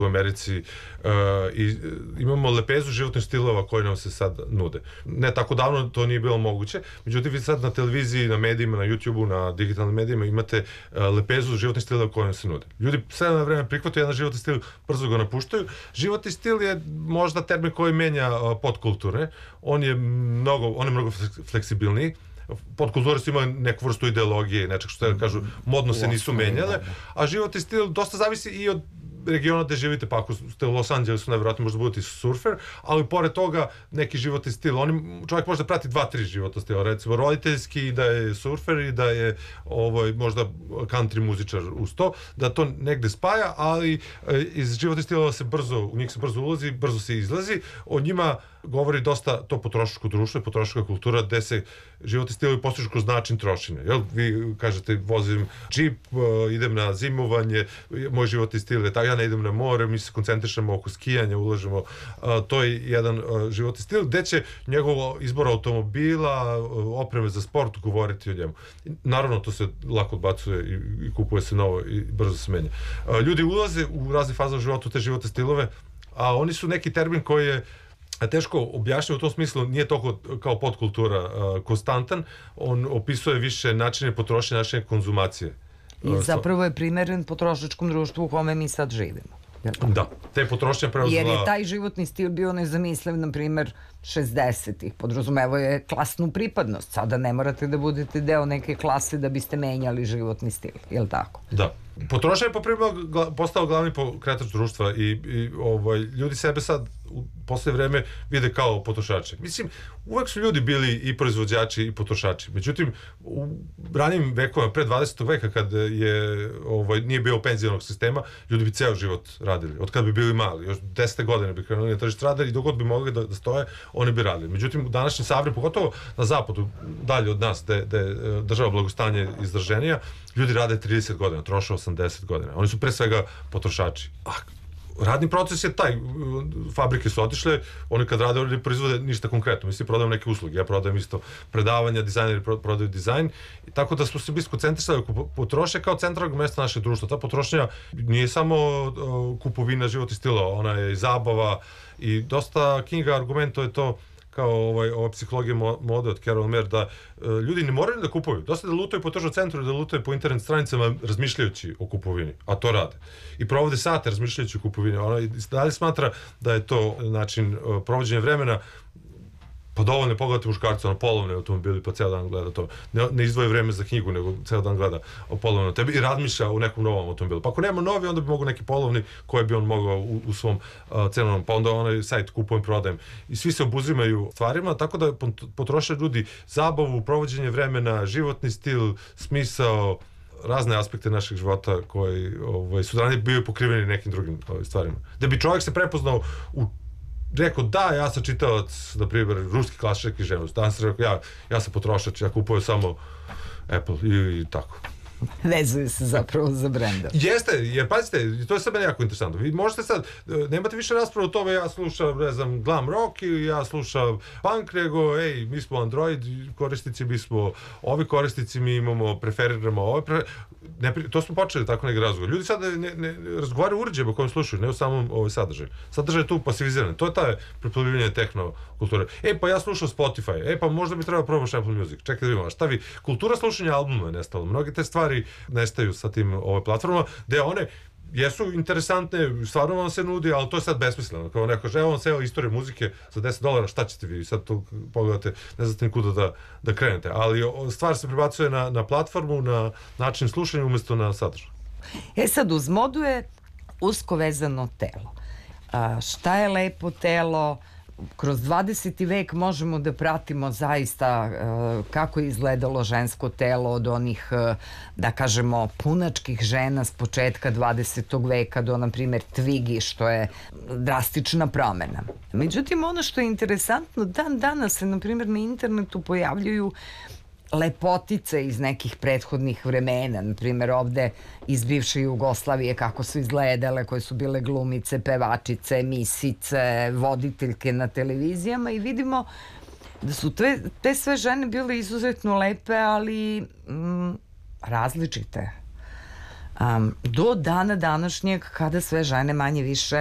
u Americi i imamo lepezu životnih stilova koji nam se sad nude. Ne tako davno to nije bilo moguće, međutim vi sad na televiziji, na medijima, na YouTube-u, na digitalnim medijima imate lepezu životnih stilova koji nam se nude. Ljudi sve na vreme prihvataju jedan životni stil, brzo ga napuštaju. Životni stil je možda termin koji menja podkulture. On je mnogo fleksibilniji. Podkulture su imali neku vrstu ideologije, nečeg što kažu, modno se nisu menjale, a životni stil dosta zavisi i od regiona gde živite, pa ako ste u Los Angelesu, najvjerojatno možda budete surfer, ali pored toga neki životni stil, čovjek može da prati 2-3 životna stila, recimo roditeljski, da je surfer i da je možda country muzičar uz to, da to negde spaja, ali iz životnih stilova u njih se brzo ulazi, brzo se izlazi, o njima govori dosta to potrošačko društvo i potrošačka kultura gde se životni stilovi postižu kroz način trošenja. Vi kažete, vozim džip, idem na zimovanje, moj životni stil je tako, ja ne idem na more, mi se koncentrišemo oko skijanja, ulažemo, to je jedan životni stil gde će njegov izbor automobila, opreme za sport govoriti o njemu. Naravno, to se lako odbacuje i kupuje se novo i brzo se menja. Ljudi ulaze u razne faze u životu te životne stilove, a oni su neki termin koji je teško objašnjava, u tom smislu nije toliko kao podkultura konstantan, on opisuje više načine potrošnje, načine konzumacije. I zapravo je primeren potrošačkom društvu u kome mi sad živimo. Da, te potrošnje preuzela... Jer je taj životni stil bio nezamisliv, na primer, 60-ih. Podrazumevo je klasnu pripadnost. Sada ne morate da budete deo neke klase da biste menjali životni stil, je li tako? Da. Potrošnja je postao glavni pokretač društva i ljudi sebe sad u poslednje vreme vide kao potrošače. Mislim, uvek su ljudi bili i proizvođači i potrošači. Međutim, u ranijim vekovima, pre 20. veka, kad nije bilo penzionog sistema, ljudi bi ceo život radili. Od kad bi bili mali, još 10 godina bi krenuli na tržište rada i dok god bi mogli da stoje, oni bi radili. Međutim, u današnjem savremenom, pogotovo na zapadu, dalje od nas, gde je država blagostanje izraženija, ljudi rade 30 godina, troše 80 godina. Oni su pre svega potrošači. Radni proces je taj, fabrike su otišle, oni kad rade, oni ne proizvode ništa konkretno, mi svi prodajemo neke usluge, ja prodajem isto predavanja, dizajneri prodaju dizajn, tako da smo se bi skoncentrisali oko potrošnje kao centralnog mesta naše društva. Ta potrošnja nije samo kupovina životnih stilova, ona je i zabava i dosta knjiga argumentuje to kao ova psihologija mode od Carol Mer, da ljudi ne moraju da kupuju. Dosta da lutaju po tržnom centru, da lutaju po internet stranicama razmišljajući o kupovini, a to rade. I provode sate razmišljajući o kupovini. Ona dalje smatra da je to način provođenja vremena. Pa dovoljno pogledati muškarca, polovne automobili, pa ceo dan gleda to. Ne izdvoji vreme za knjigu, nego ceo dan gleda polovne na tebi i razmišlja o nekom novom automobilu. Pa ako nema novi, onda bi mogo neki polovni koje bi on mogao u svom cenovnom, pa onda onaj sajt kupujem, prodajem. I svi se obuzimaju stvarima, tako da potroše ljudi zabavu, provođenje vremena, životni stil, smisao, razne aspekte našeg života koji su ranije bili pokriveni nekim drugim stvarima. Da bi čovjek se prepoznao rekao, da, ja sam čitalac, na primjer, ruski klasičar književnosti. Danas sam rekao, ja sam potrošač, ja kupujem samo Apple i tako. Vezuju se zapravo za brendom. Jeste, jer pazite, to je sad meni jako interesantno. Vi možete sad, nemate više raspravo o tome, ja slušam, ne znam, glam rock ili ja slušam punk, nego, mi smo Android korisnici, mi smo ovi korisnici, mi imamo, preferiramo ove, to smo počeli tako neki razgovor. Ljudi sad ne razgovaraju o uređajima kojim slušaju, ne o samom sadržaju. Sadržaj je tu pasiviziran. To je taj preplavljivanje tehnokulture. Pa ja slušam Spotify, pa možda bi trebao probaš Apple Music. Čekaj da vidimo, šta vi? Kultura slušanja albuma je nestala. Mnoge te stvari nestaju sa tim platformama, gde one jesu interesantne, stvarno vam se nudi, ali to je sad besmisleno. Kao neko kaže, evo vam ceo istoriju muzike za $10, šta ćete vi? Sad to pogledate, ne znate nikuda da krenete. Ali stvar se prebacuje na platformu, na način slušanja umjesto na sadržaj. Sad, uz modu je usko vezano telo. Šta je lepo telo? Kroz 20. vek možemo da pratimo zaista kako je izgledalo žensko telo od onih, da kažemo, punačkih žena s početka 20. veka do, na primjer, Twiggy, što je drastična promena. Međutim, ono što je interesantno, dan danas se, na primjer, na internetu pojavljuju lepotice iz nekih prethodnih vremena, na primjer ovde iz bivše Jugoslavije, kako su izgledale, koje su bile glumice, pevačice, misice, voditeljke na televizijama, i vidimo da su te sve žene bile izuzetno lepe, ali različite. Do dana današnjeg kada sve žene manje više